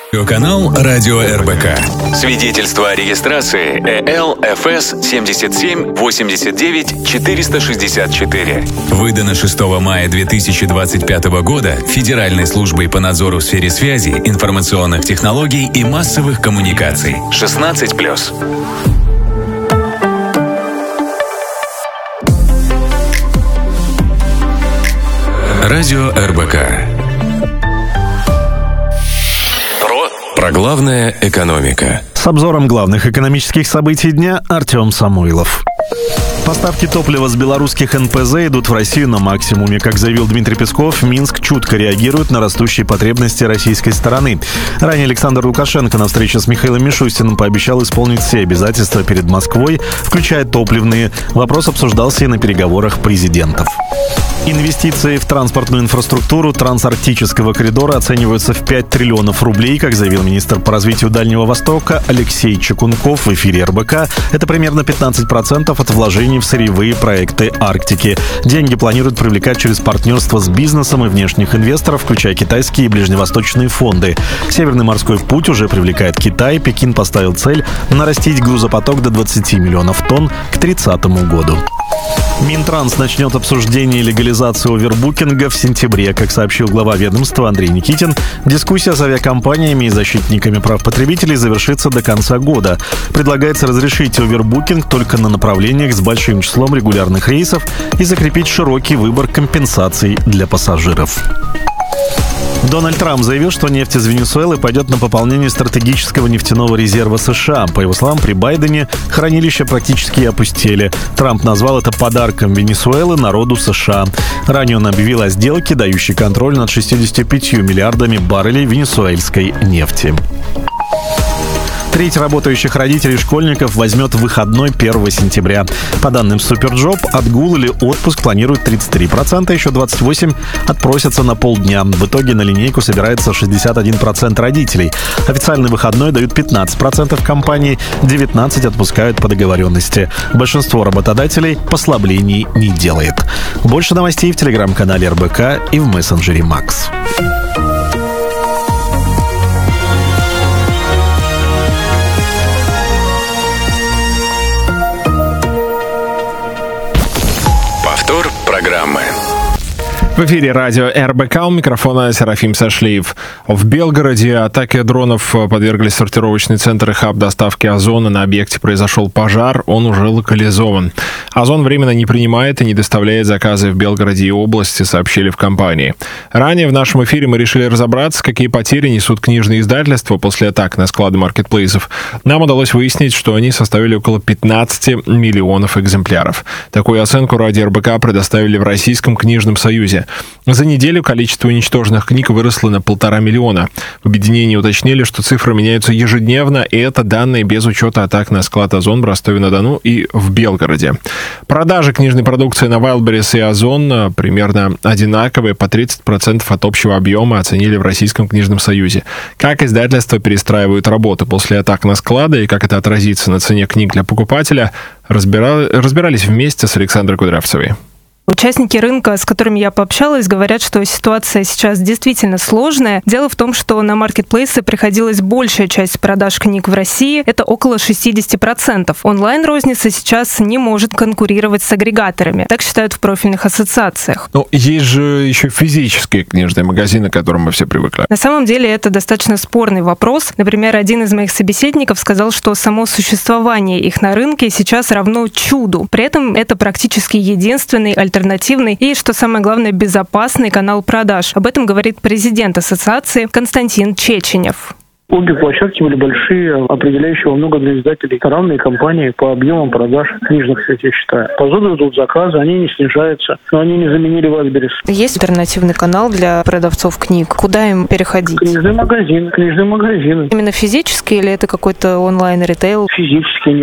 Канал Радио РБК. Свидетельство о регистрации ЭЛ-ФС 77-89-464. Выдано 6 мая 2025 года Федеральной службой по надзору в сфере связи, информационных технологий и массовых коммуникаций. 16+. Радио РБК. Про главное экономика. С обзором главных экономических событий дня Артем Самойлов. Поставки топлива с белорусских НПЗ идут в Россию на максимуме. Как заявил Дмитрий Песков, Минск чутко реагирует на растущие потребности российской стороны. Ранее Александр Лукашенко на встрече с Михаилом Мишустиным пообещал исполнить все обязательства перед Москвой, включая топливные. Вопрос обсуждался и на переговорах президентов. Инвестиции в транспортную инфраструктуру трансарктического коридора оцениваются в 5 триллионов рублей, как заявил министр по развитию Дальнего Востока Алексей Чекунков в эфире РБК. Это примерно 15% от вложений в сырьевые проекты Арктики. Деньги планируют привлекать через партнерство с бизнесом и внешних инвесторов, включая китайские и ближневосточные фонды. Северный морской путь уже привлекает Китай. Пекин поставил цель нарастить грузопоток до 20 миллионов тонн к 2030 году. Минтранс начнет обсуждение легализации овербукинга в сентябре. Как сообщил глава ведомства Андрей Никитин, дискуссия с авиакомпаниями и защитниками прав потребителей завершится до конца года. Предлагается разрешить овербукинг только на направлениях с большим числом регулярных рейсов и закрепить широкий выбор компенсаций для пассажиров. Дональд Трамп заявил, что нефть из Венесуэлы пойдет на пополнение стратегического нефтяного резерва США. По его словам, при Байдене хранилища практически опустели. Трамп назвал это подарком Венесуэлы народу США. Ранее он объявил о сделке, дающей контроль над 65 миллиардами баррелей венесуэльской нефти. Треть работающих родителей школьников возьмет выходной 1 сентября. По данным Суперджоп, отгул или отпуск планируют 33%, еще 28% отпросятся на полдня. В итоге на линейку собирается 61% родителей. Официальный выходной дают 15% компаний, 19% отпускают по договоренности. Большинство работодателей послаблений не делает. Больше новостей в телеграм-канале РБК и в мессенджере Макс. Программы. В эфире радио РБК, у микрофона Серафим Сашлиев. В Белгороде атаке дронов подверглись сортировочный центр и хаб доставки Озона. На объекте произошел пожар, он уже локализован. Озон временно не принимает и не доставляет заказы в Белгороде и области, сообщили в компании. Ранее в нашем эфире мы решили разобраться, какие потери несут книжные издательства после атак на склады маркетплейсов. Нам удалось выяснить, что они составили около 15 миллионов экземпляров. Такую оценку радио РБК предоставили в Российском книжном союзе. За неделю количество уничтоженных книг выросло на 1,5 миллиона. В объединении уточнили, что цифры меняются ежедневно, и это данные без учета атак на склад Озон в Ростове-на-Дону и в Белгороде. Продажи книжной продукции на Wildberries и Озон примерно одинаковые, по 30% от общего объема оценили в Российском книжном союзе. Как издательства перестраивают работу после атак на склады и как это отразится на цене книг для покупателя, разбирались вместе с Александрой Кудрявцевой. Участники рынка, с которыми я пообщалась, говорят, что ситуация сейчас действительно сложная. Дело в том, что на маркетплейсы приходилась большая часть продаж книг в России. Это около 60%. Онлайн-розница сейчас не может конкурировать с агрегаторами. Так считают в профильных ассоциациях. Но есть же еще физические книжные магазины, к которым мы все привыкли. На самом деле это достаточно спорный вопрос. Например, один из моих собеседников сказал, что само существование их на рынке сейчас равно чуду. При этом это практически единственный альтернативный и, что самое главное, безопасный канал продаж. Об этом говорит президент ассоциации Константин Чеченев. Обе площадки были большие, определяющие во многом для издателей равные компании по объемам продаж книжных, кстати, я считаю. Позоды идут заказы, они не снижаются, но они не заменили Wildberries. Есть альтернативный канал для продавцов книг? Куда им переходить? Книжный магазин. Именно физический или это какой-то онлайн-ритейл? Физический.